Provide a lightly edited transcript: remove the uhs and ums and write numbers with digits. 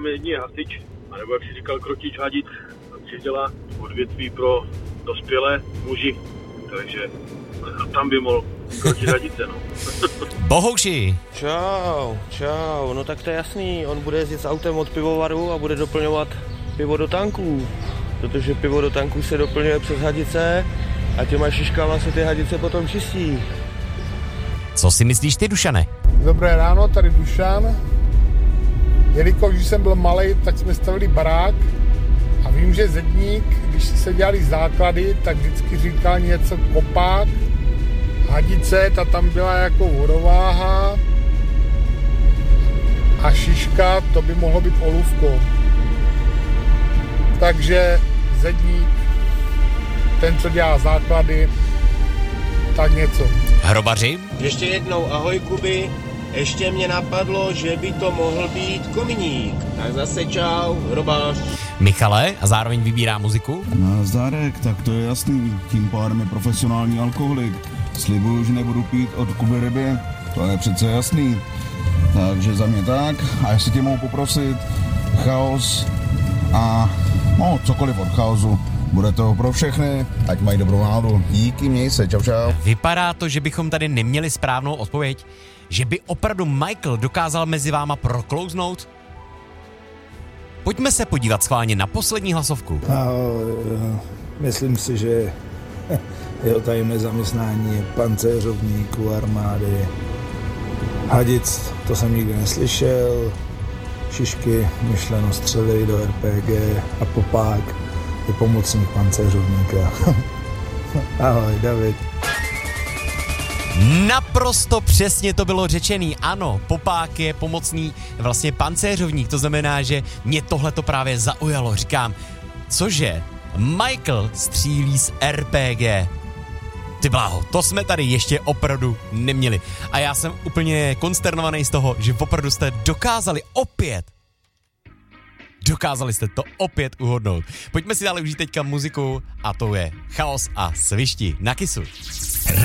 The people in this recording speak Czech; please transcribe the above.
tam je jediný hasič, anebo jak si říkal, krotič hadic, si dělá odvětví pro dospělé muži, takže tam by mohl krotit hadice, no. Bohouši. Čau, no tak to je jasný, on bude jezdit s autem od pivovaru a bude doplňovat pivo do tanků, protože pivo do tanků se doplňuje přes hadice a těma šiškama se ty hadice potom čistí. Co si myslíš ty, Dušane? Dobré ráno, tady Dušan. Jelikož když jsem byl malej, tak jsme stavili barák a vím, že zedník, když se dělali základy, tak vždycky říkal něco kopák, hadice, ta tam byla jako vodováha a šiška, to by mohlo být olůvko. Takže zedník, ten, co dělá základy, tak něco. Hrobaři? Ještě jednou ahoj Kuby, ještě mě napadlo, že by to mohl být kominík. Tak zase čau, hrobař. Michale, a zároveň vybírá muziku? Nazdárek, tak to je jasný, tím pádem je profesionální alkoholik. Slibuju, že nebudu pít od Kuby ryby, to je přece jasný. Takže za mě tak, a jestli tě mohu poprosit, chaos a no cokoliv od chaosu. Bude to pro všechny, ať mají dobrou náladu. Díky, měj se, čau. Vypadá to, že bychom tady neměli správnou odpověď. Že by opravdu Michael dokázal mezi váma proklouznout? Pojďme se podívat schválně na poslední hlasovku. Myslím si, že jeho tajemné zaměstnání je pancéřovník u armády. Hadic, to jsem nikdy neslyšel. Šišky, myšleno střely do RPG a popák je pomocník pancéřovníka. Ahoj, David. Naprosto přesně to bylo řečený. Ano, popák je pomocný vlastně pancéřovník, to znamená, že mě tohle to právě zaujalo. Říkám, cože? Michael střílí z RPG. Ty bláho, to jsme tady ještě opravdu neměli. A já jsem úplně konsternovaný z toho, že opravdu jste dokázali jste to opět uhodnout. Pojďme si dále užít teďka muziku a to je Chaos a Svišti na Kissu.